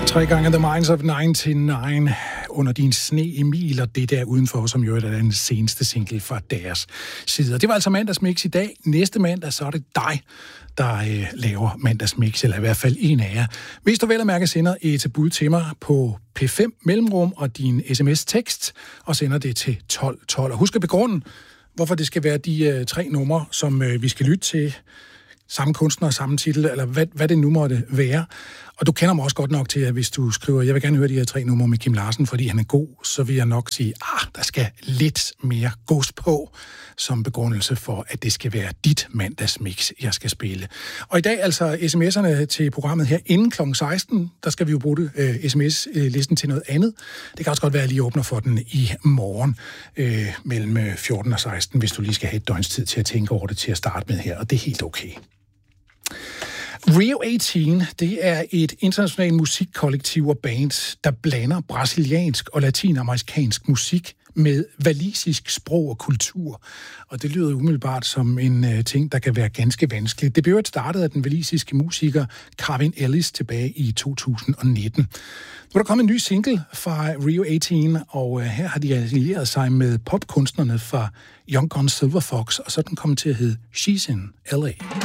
3 gange The Minds of 99 under din sne, Emil, og det der udenfor, som jo er den seneste single fra deres side. Og det var altså mandagsmix i dag. Næste mandag, så er det dig, der laver mandagsmix, eller i hvert fald en af jer. Hvis du vel at mærke sender et bud til mig på P5 mellemrum og din sms-tekst, og sender det til 1212. Og husk at begrunde, hvorfor det skal være de 3 numre, som vi skal lytte til. Samme kunstner, samme titel, eller hvad det nu måtte være. Og du kender mig også godt nok til, at hvis du skriver, jeg vil gerne høre de her 3 numre med Kim Larsen, fordi han er god, så vil jeg nok sige, der skal lidt mere gods på, som begrundelse for, at det skal være dit mandagsmix, jeg skal spille. Og i dag altså sms'erne til programmet her inden kl. 16, der skal vi jo bruge sms-listen til noget andet. Det kan også godt være, at jeg lige åbner for den i morgen mellem 14 og 16, hvis du lige skal have et døgns tid til at tænke over det til at starte med her, og det er helt okay. Rio 18, det er et internationalt musikkollektiv og band, der blander brasiliansk og latinamerikansk musik med walisisk sprog og kultur. Og det lyder umiddelbart som en ting, der kan være ganske vanskeligt. Det blev startet af den walisiske musiker Carvin Ellis tilbage i 2019. Nu er der kommet en ny single fra Rio 18, og her har de allieret sig med popkunstnerne fra Young Gun Silver Fox, og så er den kommet til at hedde She's in L.A.